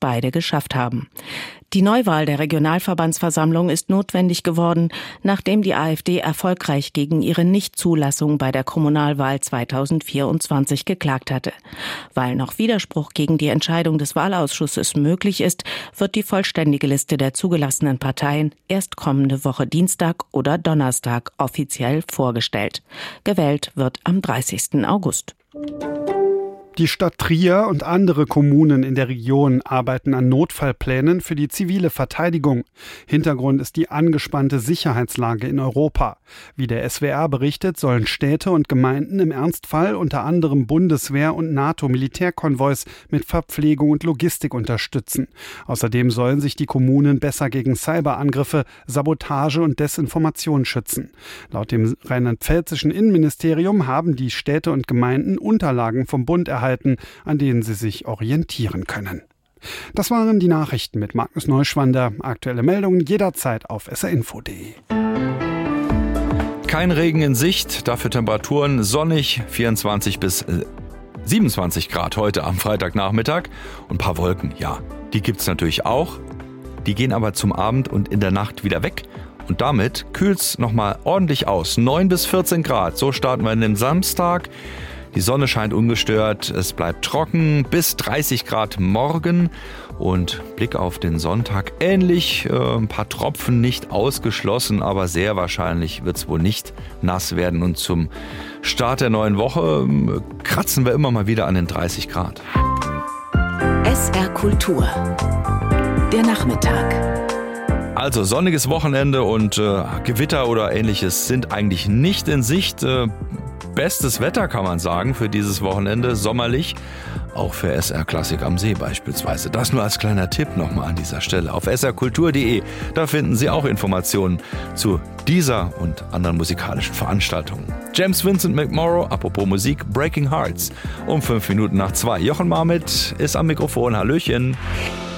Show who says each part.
Speaker 1: beide geschafft haben. Die Neuwahl der Regionalverbandsversammlung ist notwendig geworden, nachdem die AfD erfolgreich gegen ihre Nichtzulassung bei der Kommunalwahl 2024 geklagt hatte. Weil noch Widerspruch gegen die Entscheidung des Wahlausschusses möglich ist, wird die vollständige Liste der zugelassenen Parteien erst kommende Woche Dienstag oder Donnerstag offiziell vorgestellt. Gewählt wird am 30. August.
Speaker 2: Die Stadt Trier und andere Kommunen in der Region arbeiten an Notfallplänen für die zivile Verteidigung. Hintergrund ist die angespannte Sicherheitslage in Europa. Wie der SWR berichtet, sollen Städte und Gemeinden im Ernstfall unter anderem Bundeswehr- und NATO-Militärkonvois mit Verpflegung und Logistik unterstützen. Außerdem sollen sich die Kommunen besser gegen Cyberangriffe, Sabotage und Desinformation schützen. Laut dem rheinland-pfälzischen Innenministerium haben die Städte und Gemeinden Unterlagen vom Bund erhalten, an denen sie sich orientieren können. Das waren die Nachrichten mit Magnus Neuschwander. Aktuelle Meldungen jederzeit auf srinfo.de.
Speaker 3: Kein Regen in Sicht, dafür Temperaturen sonnig, 24 bis 27 Grad heute am Freitagnachmittag. Und ein paar Wolken, ja, die gibt's natürlich auch. Die gehen aber zum Abend und in der Nacht wieder weg. Und damit kühlt's nochmal ordentlich aus. 9 bis 14 Grad, so starten wir in den Samstag. Die Sonne scheint ungestört, es bleibt trocken, bis 30 Grad morgen und Blick auf den Sonntag ähnlich. Ein paar Tropfen nicht ausgeschlossen, aber sehr wahrscheinlich wird es wohl nicht nass werden. Und zum Start der neuen Woche kratzen wir immer mal wieder an den 30 Grad.
Speaker 1: SR Kultur, der Nachmittag.
Speaker 3: Also sonniges Wochenende und Gewitter oder ähnliches sind eigentlich nicht in Sicht. Bestes Wetter kann man sagen für dieses Wochenende, sommerlich, auch für SR Klassik am See beispielsweise. Das nur als kleiner Tipp nochmal an dieser Stelle. Auf srkultur.de, da finden Sie auch Informationen zu dieser und anderen musikalischen Veranstaltungen. James Vincent McMorrow, apropos Musik, Breaking Hearts, um 5 Minuten nach 2. Jochen Marmit ist am Mikrofon, Hallöchen.